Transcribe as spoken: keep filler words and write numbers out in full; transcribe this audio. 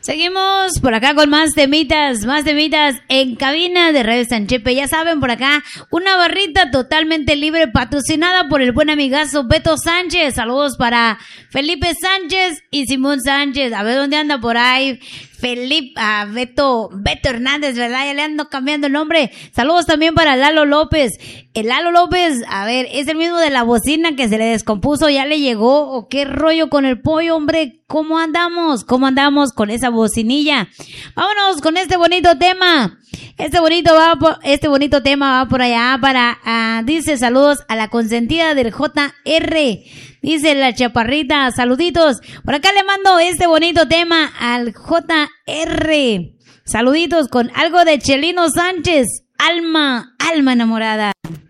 Seguimos por acá con más temitas, más temitas en cabina de Radio San Chepe. Ya saben, por acá, una barrita totalmente libre patrocinada por el buen amigazo Beto Sánchez. Saludos para Felipe Sánchez y Simón Sánchez. A ver dónde anda por ahí. Felipe, ah, Beto, Beto Hernández, ¿verdad? Ya le ando cambiando el nombre. Saludos también para Lalo López. El Lalo López, a ver, es el mismo de la bocina que se le descompuso, ¿ya le llegó? ¿O qué rollo con el pollo, hombre? ¿Cómo andamos? ¿Cómo andamos con esa bocinilla? Vámonos con este bonito tema. Este bonito va por, este bonito tema va por allá para, uh, dice saludos a la consentida del J R. Dice la chaparrita, saluditos. Por acá le mando este bonito tema al J R. Saluditos con algo de Chelino Sánchez. Alma, alma enamorada.